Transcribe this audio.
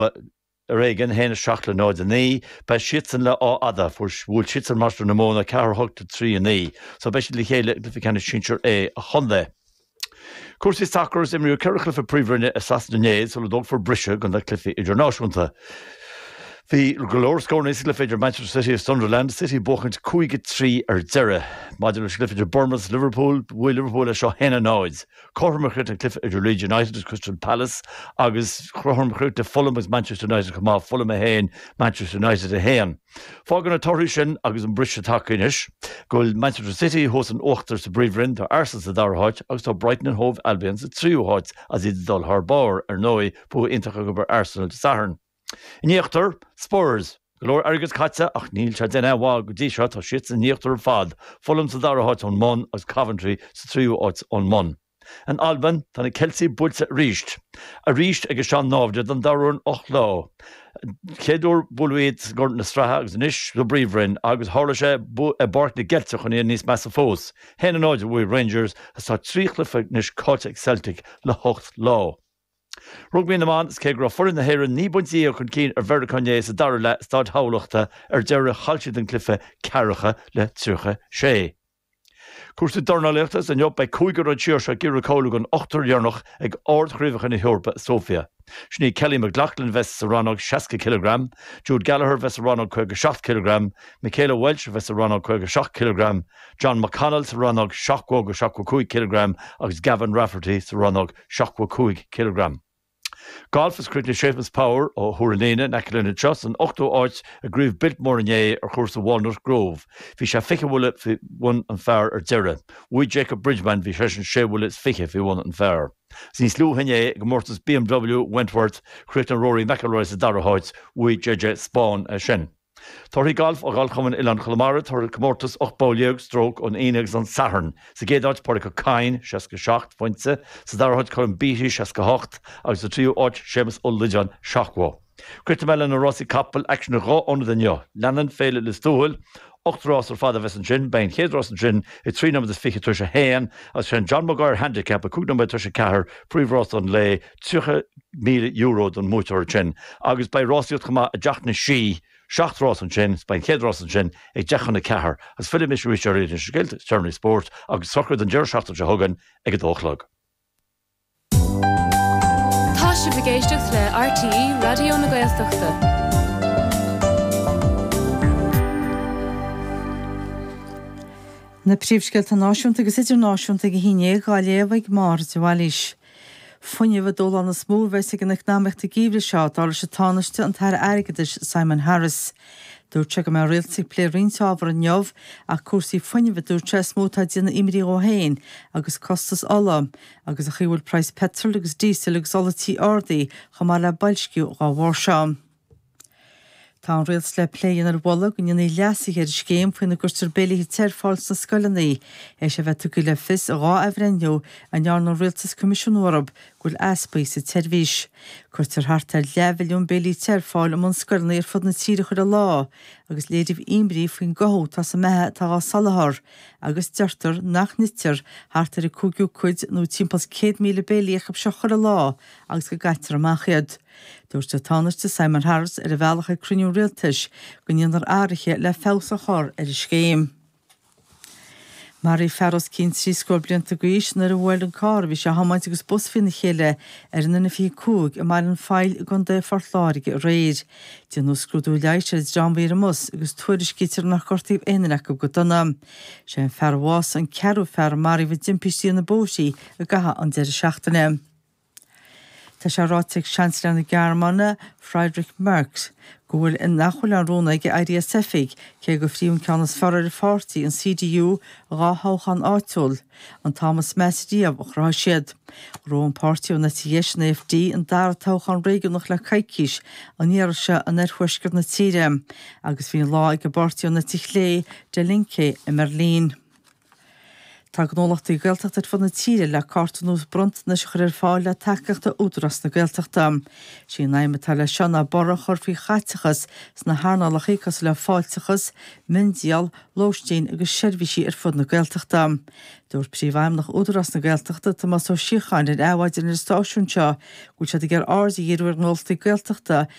Reagan hen seachla náid a ní, be sian le á ada fu bhúil sian master na móna car thugta trí a ní, so be le chéile fi cena sinir é a chundé. Cuasaí sacrs imriú ceirclifa príomhrinne a sasnanéad so le dul for brise gan le clifi idirnáisiúnta. Bhí golóir scónaí le féidir Manchester City of Sunderland, City bóchant 5-3 ar deireadh. Maidir le clifidir Bournemouth, Liverpool, bhfuil Liverpool a seo hena náid. Chormachrit an clifa idir Leeds United is Crystal Palace, agus chormachrit de Fulham is Manchester United chumá Fulham a héin, Manchester United a héin. Fágan a toirí sin agus an brise tacinis, goil Manchester City hós an 8 sa bríomhrin tar Arsenal sa darthait, agus tá Brighton and Hove Albion sa tríúthait as iad dul thar báir ar nói pu intacha go bar Arsenal de Saharn. Níochttar, Spurs. Golóir agus caite ach níl se den bhá go dtí seo tá siad sa níochttar fad. Fulham sa darthait ón Mon agus Coventry sa tríúthait ón Mon. An Alban tána Chelsea builte ríist. A ríist agus seán nábde don darún 8 lá. Chéadúr búlúid Gordon na strathe agus níos do bríomhrin agus thála sé bart na gelte chun íon níos measa fós. Hen an áide bhuaigh Rangers as tá tríchlifa níos Celtic Celtic le 8 lá. Rugby na man is cé gra forin na héireann ní buintí chun cín ar Verdacané sa dar le stad hálaachta ar deire chailtí den clifa cearacha le tucha sé. Cuairsa darnálaachtas an job bei 5 tíirse gur cóla an 8 dhearnach ag ardchríomhacha na Heorpa Sofia. Sní Kelly McLaughlin ves sa rannog 60 kg, Jude Gallagher ves sa rannog 7 kg, Michaela Welch ves sa rannog 7 kg, John McConnell sa rannog 7 kg, agus Gavin Rafferty sa rannog 7 kg. Golf is cruitne Seamus Power ó Thuirlíne Necalina Trust an 8 áit a gríomh Biltmore inné ar chósa Walnut Grove. Bhí sé fiche bhfuile fi bhain an fearr ar deire. Uí Jacob Bridgman bhí sé sé bhfuile fiche fi bhain an fearr. Sin slú hinné go mórtas BMW Wentworth cruitne Rory McIlroy sa darthait uí JJ Spawn a sin. Torthaí golf ó gáilchaman Ilan Chlamara tar comórtas 8 bóliaag stroke an éanagus an Saharn. Sa géadáit Porrica Cain 67 pointse, sa darthait chun Beatty 68 agus sa tríú áit Seamus O'Lijan 7. Cuirte meile na Rossi Cappel action na rá óna daineo. Leanan féile le stúil, 8 rás ar fada ves an sin, bein 7 rás an sin, I 3 numbers fiche tuaise héan, as sin John Maguire handicap a 2 number tuaise cehar, príomhrás an le €2,000 don mútear sin. Agus bei rásiúd chuma a deach na sí, 7 rás an sin, bein 7 rás an sin, ag deachan na cehar, as Philip Mishrichar in Sgilt, Charlie Sport, agus soccer den Gershafter se hugan ag a dóchlag. Tá si bhgéisteach le RTE Radio na Gaeltachta. Na príomhsceilte náisiúnta agus idirnáisiúnta go híine gáléomh mar bhhailís. Fuineh dul an na smóbheis ag an economic gíomhla seo dála se tánaiste an tar airgadis Simon Harris. Dúirte go mar réaltaigh pléiríonn ábhar an neamh ach cuasaí fuineh dúirte smótá díana imrí ó héin agus costas olam agus a chiúil preis petrol agus dísel agus olatí ordaí chumá le bailsciú á bhór Tá an réals le pléan ar bhla go nionnaí leasa ar scéim faoin na gurtar béalaí teirfáils na scoilnaí sé bheith go le fis rá ahrenneú an nearn an réaltas Comisiúnórab gúil aspaí sa teirmhís. Cuirtar hartar levilún béalaí teirfáil am an scoilnaí ar fud na tíre chuir a lá, agus léadimh imrí faoin gothú tá sa methe tá á salahar, agus deirtar nach nitir hartar I 5 nó timpplas 100 míle béalaí a chub seo chuir a lá agus go gaitar amachchiad. Dúirte tánaiste Simon Harris ar a bhealacha cruniú réaltais go níonar áiriche le fésa chóir ar scéim. Marí Ferros cín trí scóil blianta gois nar a bhfuil an cá bhí se hamáint agus busfin na chéile ar nuna fi cúg a mar an fáil gon de fortláige réir. Dí nó scrúdú leiise John Víramus agus tuairiscítar nach cortaíh éanaach go donna. sé an ferhás an ceú fer marí bh dimpistí na bóisií a gatha an deir seachtainna. Tá sé ráiteigh Chancellor na Gearmáine Friedrich Merz go bhfuil in nachhfuil an róna ag IDSF-ig cé go phríomh ceannas fearar fáirtaí an CDU ráthóchan áitiúil an Thomas Mesdíab ach rá siad. Rón páirtíú na TS na FD an dar tóchan réigiúnach le caiiciis an níar se an airhuisgur na tíre, agus bhíon lá ag go bartíú na Tichlé de Linke I Merlín. Tá gnólachtaí gaeltachta fan na tíre le cartanú brunt na chuir fáil le takeachta údras na gaeltachta. Sí naime tal le seanna borra chorfií chaitechas sna hánálachaíchas le fáiltechas, mindial, lóistín agus seirbhísí fud na gaeltachta. Dúir príomhhaim nach údras na gaeltachta tá mas ó siáin in áhaidir na stáisiúnseo, go se gur ásaí dhéadúir gnóltaí gaeltachta